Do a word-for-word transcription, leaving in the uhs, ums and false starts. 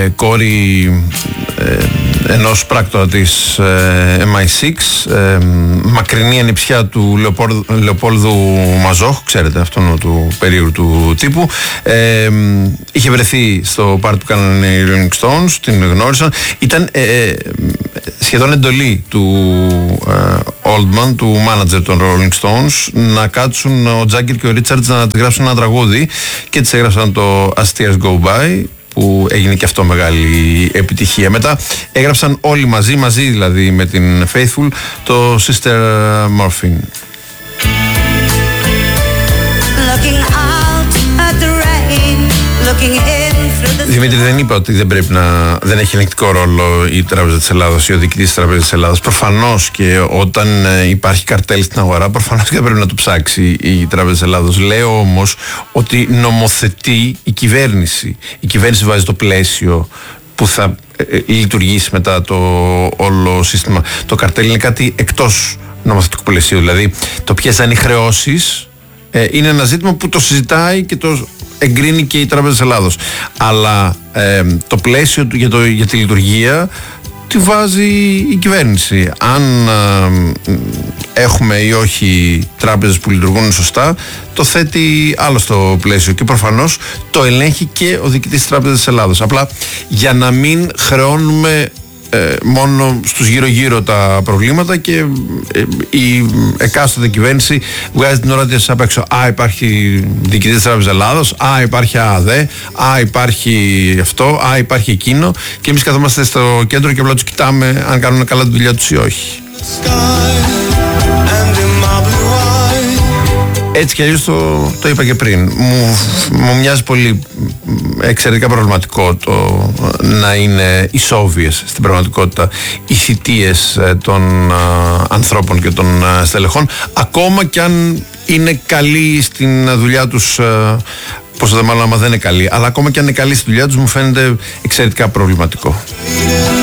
ε, κόρη ε, ενός πράκτορα της ε, εμ άι εξ, ε, μακρινή ανιψιά του Λεοπόλδου, Λεοπόλδου Μαζόχ, ξέρετε αυτόν του περίεργου του τύπου. Ε, είχε βρεθεί στο πάρτι που κάνανε οι Rolling Stones, την γνώρισαν. Ήταν ε, σχεδόν εντολή του ε, Oldman, του manager των Rolling Stones, να κάτσουν ο Τζάγκερ και ο Ρίτσαρντς να γράψουν ένα τραγούδι, και τις έγραψαν το As Tears Go By, που έγινε και αυτό μεγάλη επιτυχία. Μετά έγραψαν όλοι μαζί, μαζί δηλαδή με την Faithful, το Sister Morphine. Δημήτρη, δεν είπα ότι δεν πρέπει να δεν έχει ελεγκτικό ρόλο η Τράπεζα της Ελλάδος ή ο διοικητής της Τράπεζας της Ελλάδος. Προφανώς, και όταν υπάρχει καρτέλ στην αγορά, προφανώς και δεν πρέπει να το ψάξει η Τράπεζα της Ελλάδος. Λέω όμως ότι νομοθετεί η κυβέρνηση. Η κυβέρνηση βάζει το πλαίσιο που θα ε, λειτουργήσει μετά το όλο σύστημα. Το καρτέλ είναι κάτι εκτός νομοθετικού πλαισίου. Δηλαδή, το ποιες θα είναι οι χρεώσεις ε, είναι ένα ζήτημα που το συζητάει και το εγκρίνει και η Τράπεζα της Ελλάδος. Αλλά ε, το πλαίσιο για, το, για τη λειτουργία τη βάζει η κυβέρνηση. Αν ε, έχουμε ή όχι τράπεζες που λειτουργούν σωστά, το θέτει άλλο στο πλαίσιο, και προφανώς το ελέγχει και ο διοικητής της Τράπεζας της Ελλάδος. Απλά για να μην χρεώνουμε Ε, μόνο στους γύρω-γύρω τα προβλήματα και ε, η εκάστοτε κυβέρνηση βγάζει την ώρα της απ' έξω. Α, υπάρχει διοικητής της Τράπεζας Ελλάδος, α, υπάρχει ΑΔΕ, α, υπάρχει αυτό, α, υπάρχει εκείνο, και εμείς καθόμαστε στο κέντρο και απλά τους κοιτάμε αν κάνουν καλά τη δουλειά τους ή όχι. Έτσι κι αλλιώς το, το είπα και πριν. Μου, μου μοιάζει πολύ εξαιρετικά προβληματικό το να είναι ισόβιες στην πραγματικότητα οι θητείες των α, ανθρώπων και των α, στελεχών, ακόμα κι αν είναι καλοί στην δουλειά τους. Α, πόσο δε μάλλον άμα δεν είναι καλοί, αλλά ακόμα κι αν είναι καλοί στη δουλειά τους, μου φαίνεται εξαιρετικά προβληματικό.